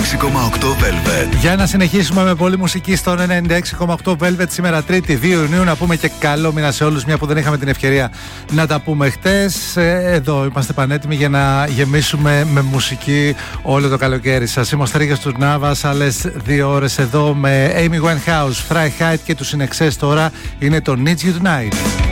Velvet. Για να συνεχίσουμε με πολλή μουσική στο 96,8 Velvet σήμερα 3η 2 Ιουνίου. Να πούμε και καλό μήνα σε όλους, μια που δεν είχαμε την ευκαιρία να τα πούμε χτες. Εδώ είμαστε πανέτοιμοι για να γεμίσουμε με μουσική όλο το καλοκαίρι σας. Είμαστε Ρίγας του Νάβας, άλλες 2 ώρες εδώ με Amy Winehouse, Fry Height και τους In Excess. Τώρα είναι το Need You Tonight.